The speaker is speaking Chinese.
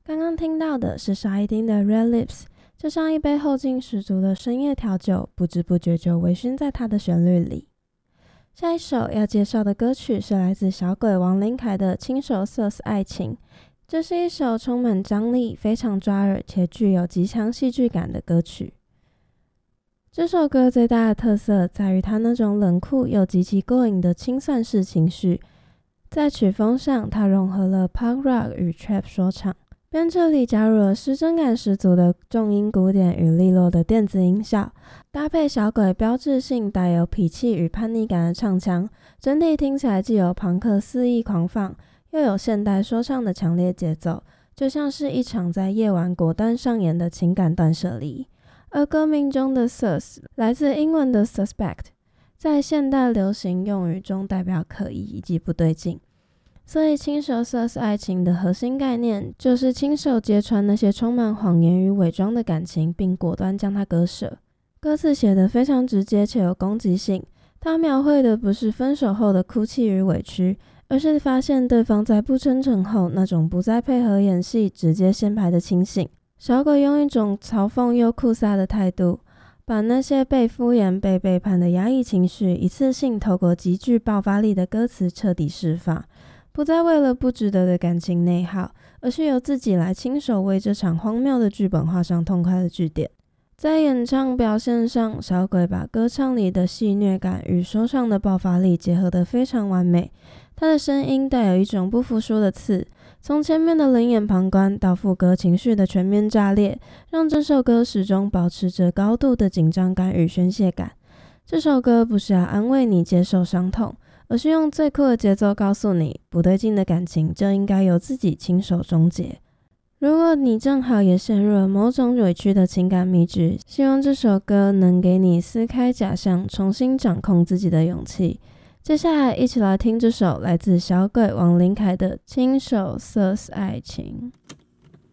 刚刚听到的是沙一丁的 Red Lips， 就像一杯后劲十足的深夜调酒，不知不觉就微醺在它的旋律里。下一首要介绍的歌曲是来自小鬼王琳凯的《亲手 Sauce 爱情》，这是一首充满张力、非常抓耳且具有极强戏剧感的歌曲。这首歌最大的特色在于它那种冷酷又极其过瘾的清算式情绪，在曲风上它融合了 Punk Rock 与 Trap 说唱，编曲里加入了失真感十足的重音鼓点与利落的电子音效，搭配小鬼标志性带有痞气与叛逆感的唱腔，整体听起来既有朋克肆意狂放，又有现代说唱的强烈节奏，就像是一场在夜晚果断上演的情感断舍离。而歌名中的 Sus 来自英文的 Suspect， 在现代流行用语中代表可疑以及不对劲，所以亲手 Sus 爱情的核心概念就是亲手揭穿那些充满谎言与伪装的感情，并果断将它割舍。歌词写得非常直接且有攻击性，它描绘的不是分手后的哭泣与委屈，而是发现对方在不真诚后那种不再配合演戏直接先排的清醒。小鬼用一种嘲讽又酷飒的态度，把那些被敷衍被背叛的压抑情绪一次性透过极具爆发力的歌词彻底释放，不再为了不值得的感情内耗，而是由自己来亲手为这场荒谬的剧本画上痛快的句点。在演唱表现上，小鬼把歌唱里的戏谑感与说唱的爆发力结合得非常完美，他的声音带有一种不服输的刺，从前面的冷眼旁观到副歌情绪的全面炸裂，让这首歌始终保持着高度的紧张感与宣泄感。这首歌不是要安慰你接受伤痛，而是用最酷的节奏告诉你，不对劲的感情就应该由自己亲手终结。如果你正好也陷入了某种委屈的情感迷局，希望这首歌能给你撕开假象，重新掌控自己的勇气。接下来一起来听这首来自小鬼王琳凯的《亲手 Sauce 爱情》。